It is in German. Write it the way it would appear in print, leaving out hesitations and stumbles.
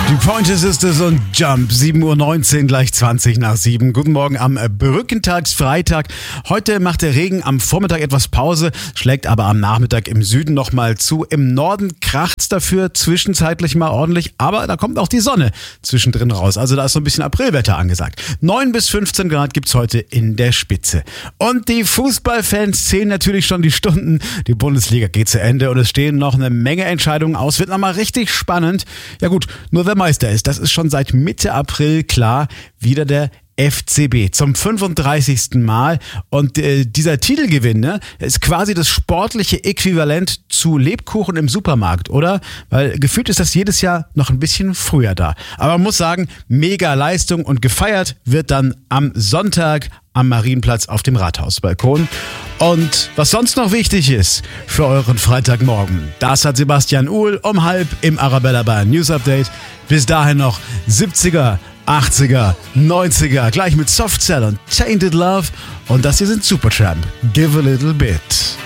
Die Pointer Sisters und Jump, 7:19 Uhr, gleich 20 nach 7. Guten Morgen am Brückentagsfreitag. Heute macht der Regen am Vormittag etwas Pause, schlägt aber am Nachmittag im Süden nochmal zu. Im Norden kracht's dafür zwischenzeitlich mal ordentlich, aber da kommt auch die Sonne zwischendrin raus. Also da ist so ein bisschen Aprilwetter angesagt. 9 bis 15 Grad gibt's heute in der Spitze. Und die Fußballfans zählen natürlich schon die Stunden. Die Bundesliga geht zu Ende und es stehen noch eine Menge Entscheidungen aus. Wird nochmal richtig spannend. Ja gut, nur wer Meister ist, das ist schon seit Mitte April klar, wieder der FCB zum 35. Mal. Und dieser Titelgewinn, ne, ist quasi das sportliche Äquivalent zu Lebkuchen im Supermarkt, oder? Weil gefühlt ist das jedes Jahr noch ein bisschen früher da. Aber man muss sagen, mega Leistung und gefeiert wird dann am Sonntag am Marienplatz auf dem Rathausbalkon. Und was sonst noch wichtig ist für euren Freitagmorgen, das hat Sebastian Uhl um 12:30 im Arabella Bayern News Update. Bis dahin noch 70er, 80er, 90er, gleich mit Soft Cell und Tainted Love. Und das hier sind Supertramp. Give a little bit.